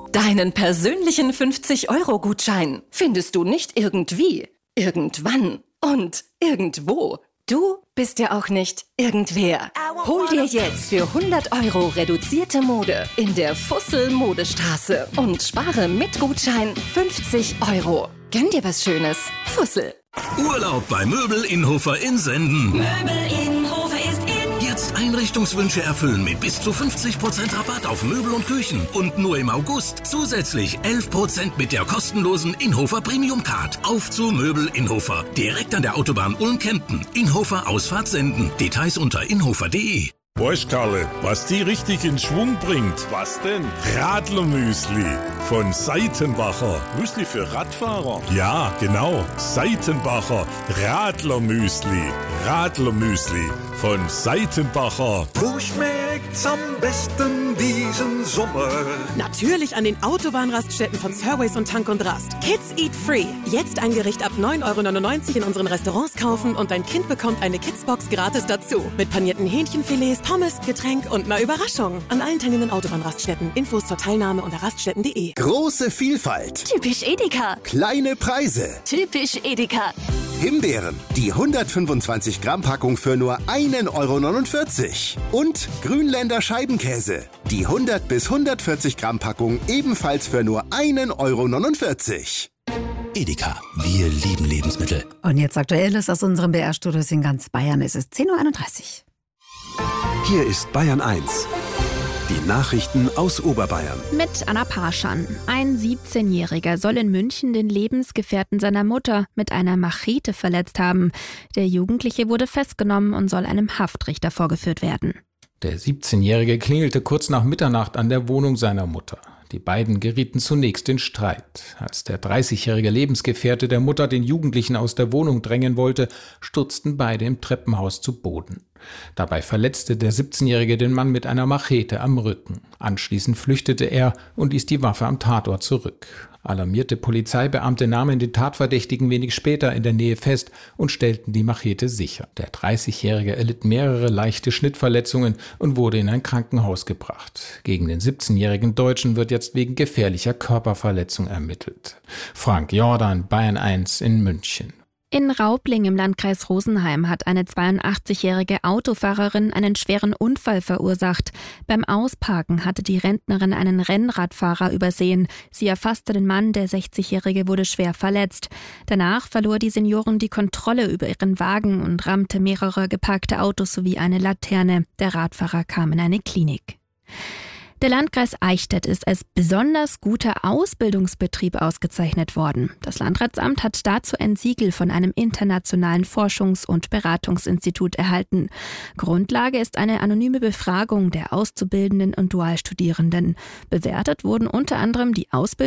Deinen persönlichen 50-Euro-Gutschein findest du nicht irgendwie, irgendwann und irgendwo. Du bist ja auch nicht irgendwer. Hol dir jetzt für 100 Euro reduzierte Mode in der Fussel-Modestraße und spare mit Gutschein 50 Euro. Gönn dir was Schönes. Fussel. Urlaub bei Möbel Innhofer in Senden. Möbel Innhofer ist in. Jetzt Einrichtungswünsche erfüllen mit bis zu 50% Rabatt auf Möbel und Küchen. Und nur im August zusätzlich 11% mit der kostenlosen Innhofer Premium Card. Auf zu Möbel Innhofer. Direkt an der Autobahn Ulm-Kempten. Innhofer Ausfahrt Senden. Details unter innhofer.de. Weißt Karle, was die richtig in Schwung bringt? Was denn? Radlermüsli von Seitenbacher. Müsli für Radfahrer? Ja, genau. Seitenbacher Radlermüsli. Radlermüsli von Seitenbacher. Wo schmeckt's am besten diesen Sommer? Natürlich an den Autobahnraststätten von Surways und Tank und Rast. Kids Eat Free. Jetzt ein Gericht ab 9,99 € in unseren Restaurants kaufen und dein Kind bekommt eine Kidsbox gratis dazu. Mit panierten Hähnchenfilets, Pommes, Getränk und einer Überraschung. An allen teilnehmenden Autobahnraststätten. Infos zur Teilnahme unter raststätten.de. Große Vielfalt. Typisch Edeka. Kleine Preise. Typisch Edeka. Himbeeren. Die 125 Gramm Packung für nur 1,49 €. Und Grünländer Scheibenkäse. Die 100 bis 140 Gramm Packung ebenfalls für nur 1,49 €. Edeka. Wir lieben Lebensmittel. Und jetzt Aktuelles aus unserem BR-Studios in ganz Bayern. Es ist 10:31 Uhr. Hier ist Bayern 1. Die Nachrichten aus Oberbayern. Mit Anna Parschan. Ein 17-Jähriger soll in München den Lebensgefährten seiner Mutter mit einer Machete verletzt haben. Der Jugendliche wurde festgenommen und soll einem Haftrichter vorgeführt werden. Der 17-Jährige klingelte kurz nach Mitternacht an der Wohnung seiner Mutter. Die beiden gerieten zunächst in Streit. Als der 30-jährige Lebensgefährte der Mutter den Jugendlichen aus der Wohnung drängen wollte, stürzten beide im Treppenhaus zu Boden. Dabei verletzte der 17-Jährige den Mann mit einer Machete am Rücken. Anschließend flüchtete er und ließ die Waffe am Tatort zurück. Alarmierte Polizeibeamte nahmen den Tatverdächtigen wenig später in der Nähe fest und stellten die Machete sicher. Der 30-Jährige erlitt mehrere leichte Schnittverletzungen und wurde in ein Krankenhaus gebracht. Gegen den 17-jährigen Deutschen wird jetzt wegen gefährlicher Körperverletzung ermittelt. Frank Jordan, Bayern 1 in München. In Raubling im Landkreis Rosenheim hat eine 82-jährige Autofahrerin einen schweren Unfall verursacht. Beim Ausparken hatte die Rentnerin einen Rennradfahrer übersehen. Sie erfasste den Mann, der 60-jährige wurde schwer verletzt. Danach verlor die Seniorin die Kontrolle über ihren Wagen und rammte mehrere geparkte Autos sowie eine Laterne. Der Radfahrer kam in eine Klinik. Der Landkreis Eichstätt ist als besonders guter Ausbildungsbetrieb ausgezeichnet worden. Das Landratsamt hat dazu ein Siegel von einem internationalen Forschungs- und Beratungsinstitut erhalten. Grundlage ist eine anonyme Befragung der Auszubildenden und Dualstudierenden. Bewertet wurden unter anderem die Ausbildung